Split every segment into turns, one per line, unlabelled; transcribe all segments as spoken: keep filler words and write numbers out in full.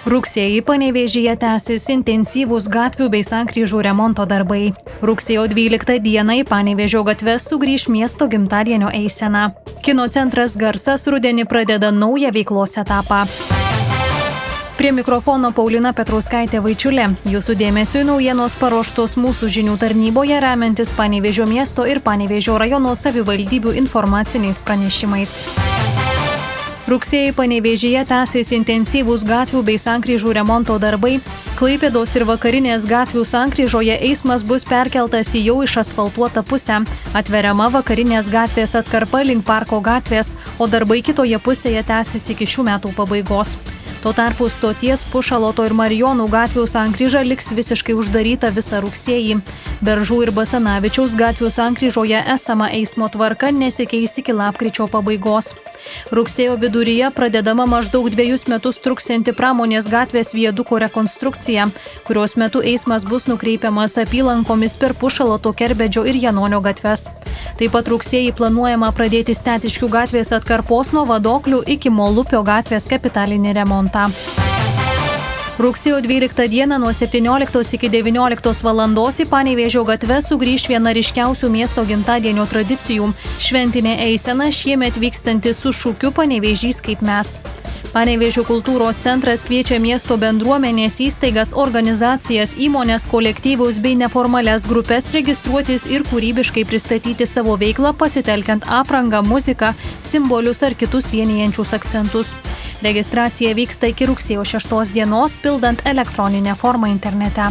Rugsėjį Panevėžyje tęsis intensyvūs gatvių bei sankryžų remonto darbai. Rugsėjo dvyliktą dieną į Panevėžio gatves sugrįš miesto gimtadienio eisena. Kino centras Garsas rudenį pradeda naują veiklos etapą. Prie mikrofono Paulina Petrauskaitė Vaičiulė. Jūsų dėmesiui naujienos paruoštos mūsų žinių tarnyboje remiantis Panevėžio miesto ir Panevėžio rajono savivaldybių informaciniais pranešimais. Rugsėjį Panevėžyje tęsis intensyvūs gatvių bei sankryžų remonto darbai. Klaipėdos ir Vakarinės gatvių sankryžoje eismas bus perkeltas į jau išasfaltuotą pusę. Atveriama Vakarinės gatvės atkarpa link Parko gatvės, o darbai kitoje pusėje tęsis iki šių metų pabaigos. Tuo tarpu stoties Pušaloto ir Marijonų gatvių sankryža liks visiškai uždaryta visą rugsėjį. Beržų ir Basanavičiaus gatvių sankryžoje esama eismo tvarka nesikeis iki lapkričio pabaigos. Rugsėjo viduryje pradedama maždaug dviejus metus truksianti Pramonės gatvės viaduko rekonstrukcija, kurios metu eismas bus nukreipiamas apylankomis per Pušaloto, Kerbedžio ir Janonio gatves. Taip pat rugsėjį planuojama pradėti Stetiškių gatvės atkarpos nuo Vadoklių iki Molupio gatvės kapitalinį remontą. Rugsėjo dvyliktą dieną nuo septynioliktos iki devynioliktos valandos į Panevėžio gatves sugrįš viena ryškiausių miesto gimtadienio tradicijų – šventinė eisena šiemet vykstanti su šūkiu Panevėžys kaip mes. Panevėžio kultūros centras kviečia miesto bendruomenės įstaigas, organizacijas, įmonės, kolektyvus bei neformalias grupes registruotis ir kūrybiškai pristatyti savo veiklą pasitelkiant aprangą, muziką, simbolius ar kitus vienijančius akcentus. Registracija vyksta iki rugsėjo šeštos dienos, pildant elektroninę formą internete.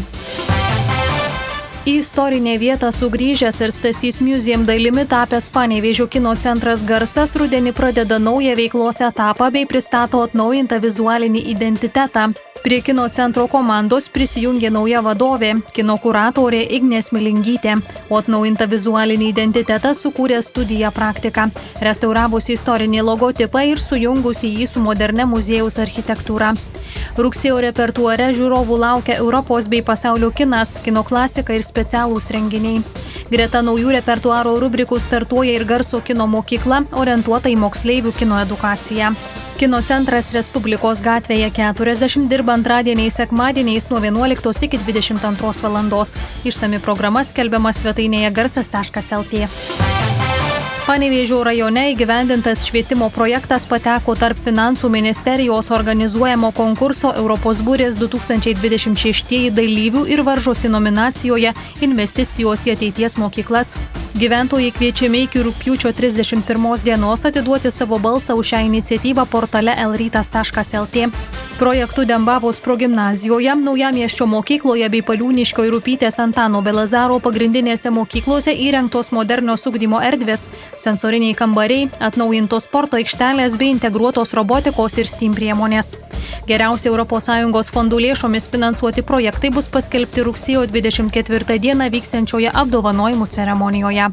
Į istorinę vietą sugrįžęs ir Stasys Museum dalimi tapęs Panevėžio kino centras Garsas rudenį pradeda naują veiklos etapą bei pristato atnaujintą vizualinį identitetą. Prie kino centro komandos prisijungė nauja vadovė, kino kuratorė Ignė Smilingytė, o atnaujintą vizualinį identitetą sukūrė studija Praktika, restauravusi istorinį logotipą ir sujungusi jį su modernia muziejaus architektūra. Rugsėjo repertuare žiūrovų laukia Europos bei pasaulio kinas, kino klasika ir specialūs renginiai. Greta naujų repertuaro rubrikų startuoja ir garso kino mokykla, orientuota į moksleivių kino edukaciją. Kino centras Respublikos gatvėje keturiasdešimt dirba antradieniais, sekmadieniais nuo vienuoliktos iki dvidešimt antros valandos. Išsami programa skelbiama svetainėje garsas taškas el tė. Panevėžio rajone įgyvendintas švietimo projektas pateko tarp Finansų ministerijos organizuojamo konkurso Europos burės du tūkstančiai dvidešimt šeštieji dalyvių ir varžosi nominacijoje Investicijos į ateities mokyklas. Gyventojai kviečiami iki rugpjūčio trisdešimt pirmos dienos atiduoti savo balsą už šią iniciatyvą portale el rytas taškas el tė. Projektu Dembavos progimnazijoje, Naujamiesčio mokykloje bei Paliūniškio ir Rupytės Antano Belazaro pagrindinėse mokyklose įrengtos modernios ugdymo erdvės, sensoriniai kambariai, atnaujintos sporto aikštelės bei integruotos robotikos ir STEAM priemonės. Geriausi Europos Sąjungos fondų lėšomis finansuoti projektai bus paskelbti rugsėjo dvidešimt ketvirtą dieną vyksiančioje apdovanojimų ceremonijoje.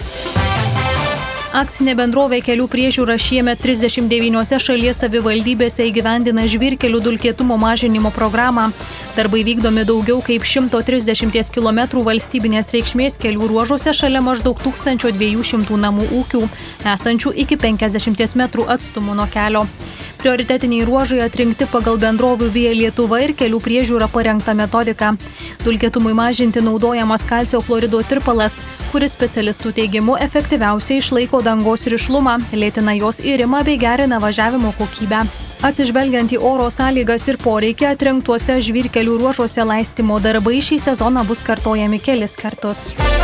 Akcinė bendrovė Kelių priežiūra šiemet trisdešimt devyniose šalies savivaldybėse įgyvendina žvyrkelių dulkėtumo mažinimo programą. Darbai vykdomi daugiau kaip šimto trisdešimties kilometrų valstybinės reikšmės kelių ruožuose šalia maždaug tūkstančio dviejų šimtų namų ūkių, esančių iki penkiasdešimties metrų atstumu nuo kelio. Prioritetiniai ruožai atrinkti pagal bendrovių Via Lietuva ir Kelių priežiūra parengtą metodiką. Dulkėtumui mažinti naudojamas kalcio chlorido tirpalas, kuris specialistų teigimu efektyviausiai išlaiko dangos rišlumą, lėtina jos irimą bei gerina važiavimo kokybę. Atsižvelgiant į oro sąlygas ir poreikį, atrinktuose žvyrkelių ruožuose laistymo darbai šį sezoną bus kartojami kelis kartus.